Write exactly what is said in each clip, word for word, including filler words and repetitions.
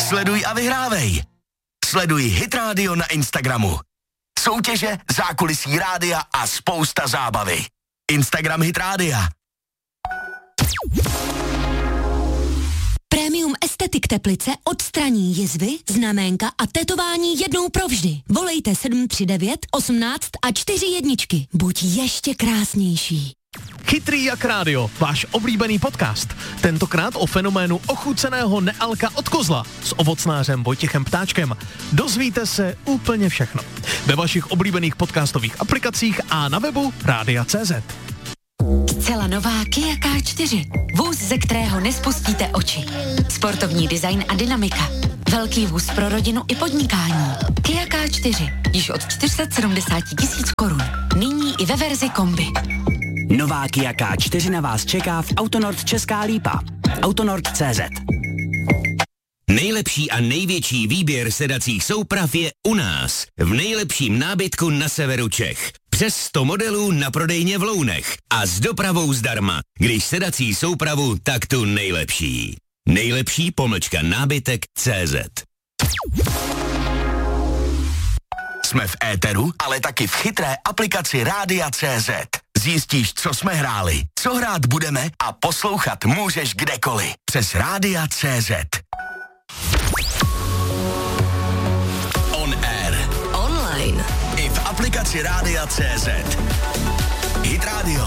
Sleduj a vyhrávej. Sleduj Hit Radio na Instagramu. Soutěže, zákulisí rádia a spousta zábavy. Instagram Hit Rádia. Premium Estetik Teplice odstraní jizvy, znaménka a tetování jednou provždy. Volejte sedm tři devět osmnáct a čtyři jedničky. Buď ještě krásnější. Chytrý jak rádio, váš oblíbený podcast. Tentokrát o fenoménu ochuceného nealka od kozla s ovocnářem Vojtěchem Ptáčkem. Dozvíte se úplně všechno. Ve vašich oblíbených podcastových aplikacích a na webu rádia tečka cé zet. Zcela nová Kia K čtyři. Vůz, ze kterého nespustíte oči. Sportovní design a dynamika. Velký vůz pro rodinu i podnikání. Kia K čtyři. Již od čtyři sta sedmdesát tisíc korun. Nyní i ve verzi kombi. Nová Kia K čtyři na vás čeká v Autonord Česká Lípa. Autonord tečka cé zet. Nejlepší a největší výběr sedacích souprav je u nás. V nejlepším nábytku na severu Čech. Přes sto modelů na prodejně v Lounech. A s dopravou zdarma. Když sedací soupravu, tak tu nejlepší. Nejlepší pomlčka nábytek tečka cé zet. Jsme v éteru, ale taky v chytré aplikaci Rádia tečka cé zet. Zjistíš, co jsme hráli, co hrát budeme a poslouchat můžeš kdekoliv. Přes Rádia tečka cé zet. On air. Online. I v aplikaci Rádia tečka cé zet. Hit Radio.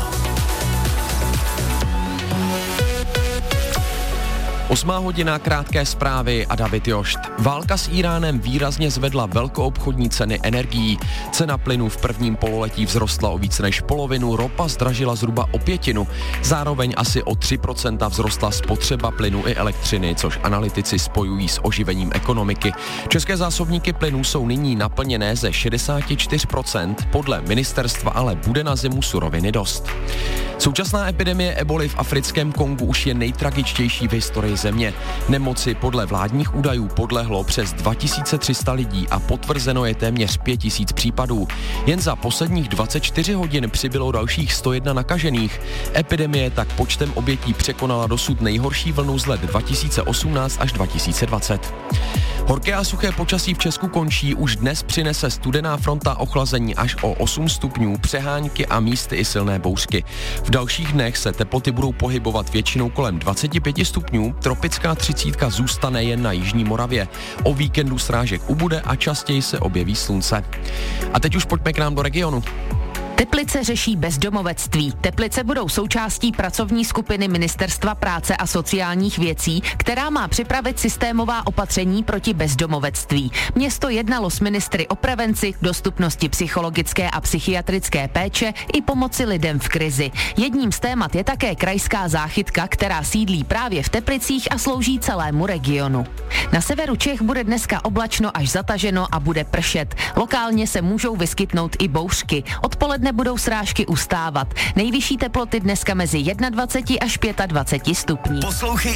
Osmá hodina, krátké zprávy a David Jošt. Válka s Íránem výrazně zvedla velkoobchodní ceny energií. Cena plynu v prvním pololetí vzrostla o více než polovinu, ropa zdražila zhruba o pětinu. Zároveň asi o tři procenta vzrostla spotřeba plynu i elektřiny, což analytici spojují s oživením ekonomiky. České zásobníky plynu jsou nyní naplněné ze šedesát čtyři procent, podle ministerstva ale bude na zimu suroviny dost. Současná epidemie eboli v africkém Kongu už je nejtragičtější v historii země. Nemoci podle vládních údajů podlehlo přes dva tisíce tři sta lidí a potvrzeno je téměř pět tisíc případů. Jen za posledních dvacet čtyři hodin přibylo dalších sto jedna nakažených. Epidemie tak počtem obětí překonala dosud nejhorší vlnu z let dva tisíce osmnáct až dva tisíce dvacet. Horké a suché počasí v Česku končí, už dnes přinese studená fronta ochlazení až o osm stupňů, přehánky a místy i silné bouřky. V dalších dnech se teploty budou pohybovat většinou kolem dvacet pět stupňů, tropická třicítka zůstane jen na jižní Moravě. O víkendu srážek ubude a častěji se objeví slunce. A teď už pojďme k nám do regionu. Teplice řeší bezdomovectví. Teplice budou součástí pracovní skupiny Ministerstva práce a sociálních věcí, která má připravit systémová opatření proti bezdomovectví. Město jednalo s ministry o prevenci, dostupnosti psychologické a psychiatrické péče i pomoci lidem v krizi. Jedním z témat je také krajská záchytka, která sídlí právě v Teplicích a slouží celému regionu. Na severu Čech bude dneska oblačno až zataženo a bude pršet. Lokálně se můžou vyskytnout i bouřky. Odpoledne budou srážky ustávat. Nejvyšší teploty dneska mezi dvacet jedna až dvacet pět stupňů. Poslouchej